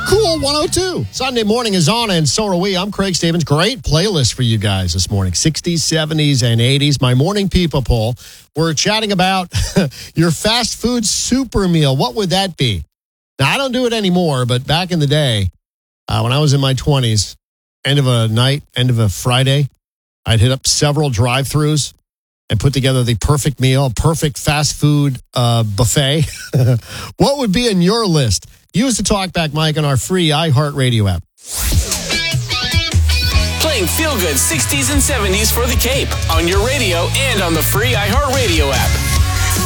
Cool 102. Sunday morning is on, and so are we. I'm Craig Stevens. Great playlist for you guys this morning. 60s, 70s, and 80s. My morning people poll. We're chatting about your fast food super meal. What would that be? Now, I don't do it anymore, but back in the day, when I was in my 20s, end of a night, end of a Friday, I'd hit up several drive-thrus and put together the perfect meal, perfect fast food buffet. What would be in your list? Use the TalkBack mic on our free iHeartRadio app. Playing feel-good 60s and 70s for the Cape on your radio and on the free iHeartRadio app.